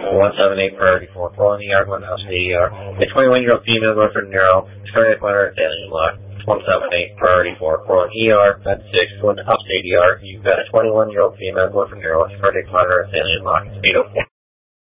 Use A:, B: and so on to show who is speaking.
A: 178 priority 4, pulling ER, going to upstate ER. A 21-year-old female going for neuro, cardiac monitor, alien lock. 178 priority 4, pulling ER, bed 6, going to upstate ER. You've got a 21-year-old female going for neuro, cardiac monitor, alien lock. 804.